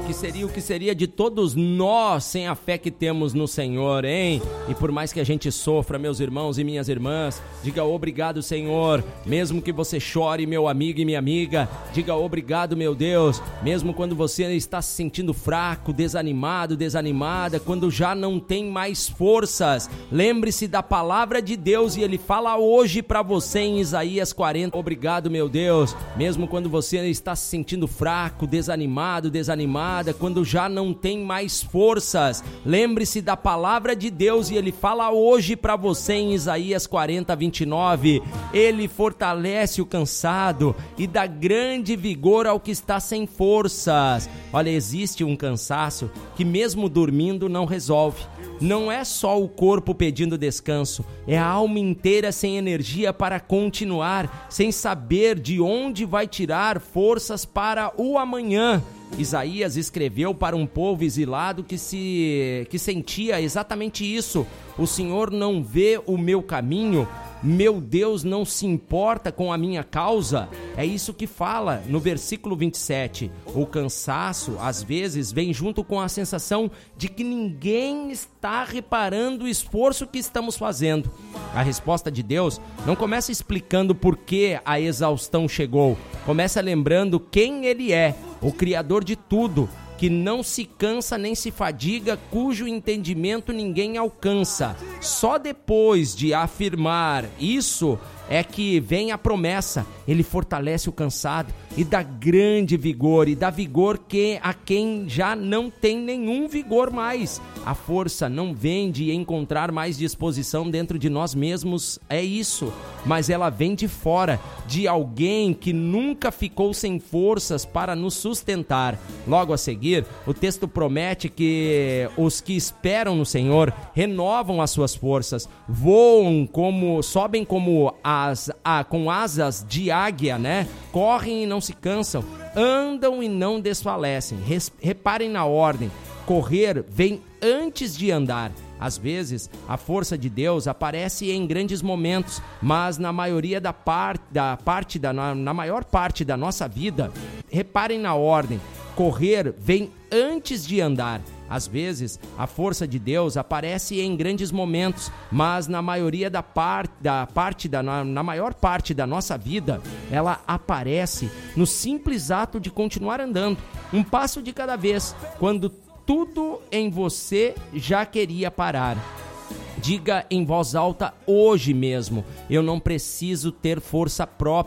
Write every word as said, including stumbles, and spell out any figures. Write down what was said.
O que seria o que seria de todos nós sem a fé que temos no Senhor, hein? E por mais que a gente sofra, meus irmãos e minhas irmãs, diga obrigado, Senhor. Mesmo que você chore, meu amigo e minha amiga, diga obrigado, meu Deus. Mesmo quando você está se sentindo fraco, desanimado, desanimada, quando já não tem mais forças, lembre-se da palavra de Deus e Ele fala hoje para você em Isaías quarenta. Obrigado, meu Deus. Mesmo quando você está se sentindo fraco, desanimado, desanimada, quando já não tem mais forças, lembre-se da palavra de Deus e Ele fala hoje para você em Isaías quarenta, vinte e nove. Ele fortalece o cansado e dá grande vigor ao que está sem forças. Olha, existe um cansaço que mesmo dormindo não resolve. Não é só o corpo pedindo descanso, é a alma inteira sem energia para continuar, sem saber de onde vai tirar forças para o amanhã. Isaías escreveu para um povo exilado que, se, que sentia exatamente isso. O Senhor não vê o meu caminho, meu Deus não se importa com a minha causa. É isso que fala no versículo vinte e sete. O cansaço, às vezes, vem junto com a sensação de que ninguém está reparando o esforço que estamos fazendo. A resposta de Deus não começa explicando por que a exaustão chegou. Começa lembrando quem Ele é, o Criador de tudo, que não se cansa nem se fadiga, cujo entendimento ninguém alcança. Só depois de afirmar isso é que vem a promessa. Ele fortalece o cansado e dá grande vigor, e dá vigor que a quem já não tem nenhum vigor mais. A força não vem de encontrar mais disposição dentro de nós mesmos, é isso, mas ela vem de fora, de alguém que nunca ficou sem forças para nos sustentar. Logo a seguir, o texto promete que os que esperam no Senhor renovam as suas forças, voam como, sobem como as, ah, com asas de águia, né? Correm e não se cansam, andam e não desfalecem. Res, reparem na ordem, correr vem antes de andar. Às vezes, a força de Deus aparece em grandes momentos, mas na maioria da, par, da parte da, na, na maior parte da nossa vida, reparem na ordem, correr vem antes de andar. Às vezes, a força de Deus aparece em grandes momentos, mas na maioria da, par, da parte da, na, na maior parte da nossa vida, ela aparece no simples ato de continuar andando, um passo de cada vez, quando tudo em você já queria parar. Diga em voz alta hoje mesmo: eu não preciso ter força própria